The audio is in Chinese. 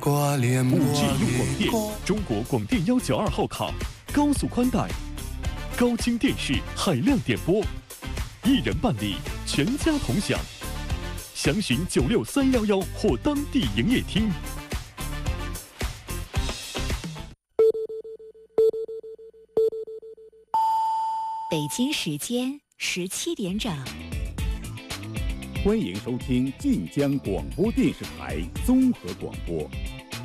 5G 用广电，中国广电192号卡，高速宽带，高清电视，海量点播，一人办理，全家同享。详询96311或当地营业厅。 北京时间17点整。 欢迎收听晋江广播电视台综合广播。